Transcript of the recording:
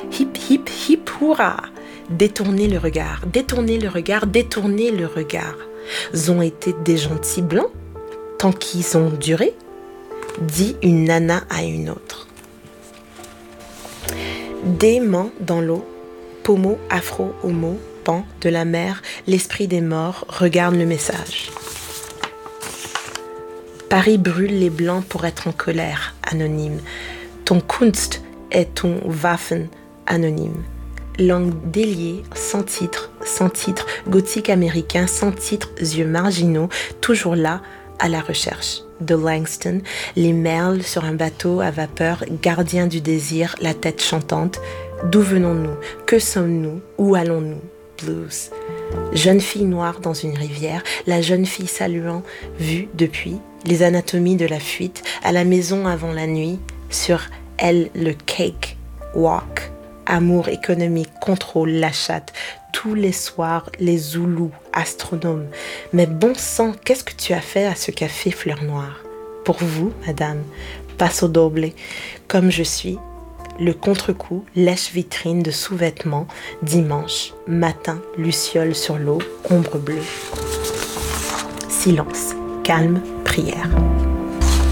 Hip, hip, hip, hurrah! Détournez le regard, détournez le regard, détournez le regard. Ont été des gentils blancs, tant qu'ils ont duré, dit une nana à une autre. Des mains dans l'eau, pomo, afro, homo, pan de la mer, l'esprit des morts regarde le message. Paris brûle les blancs pour être en colère, anonyme. Ton Kunst est ton Waffen, anonyme. Langue déliée, sans titre, gothique américain, sans titre, yeux marginaux, toujours là, à la recherche. De Langston, les merles sur un bateau à vapeur, gardien du désir, la tête chantante. D'où venons-nous? Que sommes-nous? Où allons-nous? Blues. Jeune fille noire dans une rivière, la jeune fille saluant, vue depuis, les anatomies de la fuite, à la maison avant la nuit, sur elle le cake walk. Amour économique, contrôle, la chatte, tous les soirs, les Zoulous, astronomes. Mais bon sang, qu'est-ce que tu as fait à ce café Fleur Noire? Pour vous, madame, passo doble, comme je suis, le contre-coup, lèche-vitrine de sous-vêtements, dimanche, matin, luciole sur l'eau, ombre bleue. Silence, calme, prière.